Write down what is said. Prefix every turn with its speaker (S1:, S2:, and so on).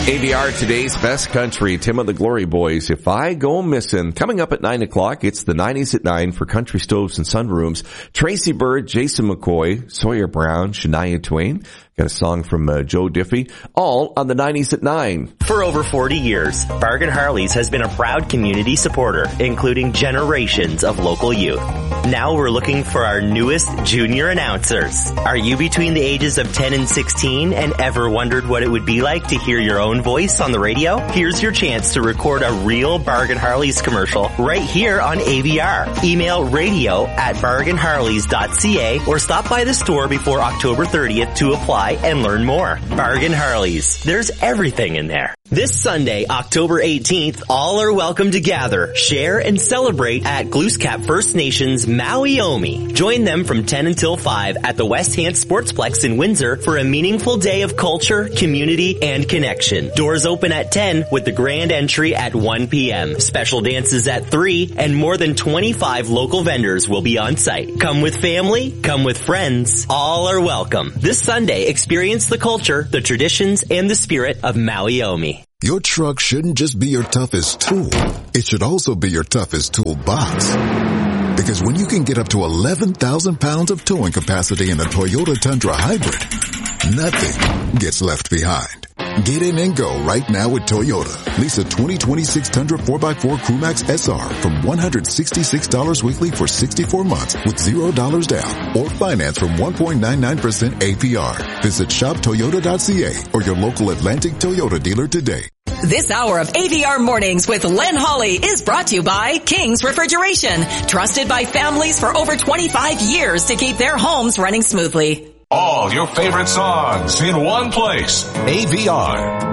S1: AVR, today's best country, Tim of the Glory Boys. If I Go Missing. Coming up at 9 o'clock, it's the 90s at 9 for Country Stoves and Sunrooms. Tracy Bird, Jason McCoy, Sawyer Brown, Shania Twain. Got a song from Joe Diffie, all on the 90s at 9.
S2: For over 40 years, Bargain Harleys has been a proud community supporter, including generations of local youth. Now we're looking for our newest junior announcers. Are you between the ages of 10 and 16 and ever wondered what it would be like to hear your own voice on the radio? Here's your chance to record a real Bargain Harleys commercial right here on AVR. Email radio@bargainharleys.ca or stop by the store before October 30th to apply and learn more. Bargain Harleys. There's everything in there. This Sunday, October 18th, all are welcome to gather, share, and celebrate at Glooscap First Nations Maui Omi. Join them from 10 until 5 at the West Hant Sportsplex in Windsor for a meaningful day of culture, community, and connection. Doors open at 10 with the grand entry at 1 p.m. Special dances at 3 and more than 25 local vendors will be on site. Come with family, come with friends. All are welcome. This Sunday, experience the culture, the traditions, and the spirit of Maui Omi.
S3: Your truck shouldn't just be your toughest tool. It should also be your toughest toolbox. Because when you can get up to 11,000 pounds of towing capacity in a Toyota Tundra Hybrid, nothing gets left behind. Get in and go right now with Toyota. Lease a 2026 Tundra 4x4 Crewmax SR from $166 weekly for 64 months with $0 down or finance from 1.99% APR. Visit shoptoyota.ca or your local Atlantic Toyota dealer today.
S4: This hour of AVR Mornings with Len Hawley is brought to you by King's Refrigeration, trusted by families for over 25 years to keep their homes running smoothly.
S5: All your favorite songs in one place. AVR.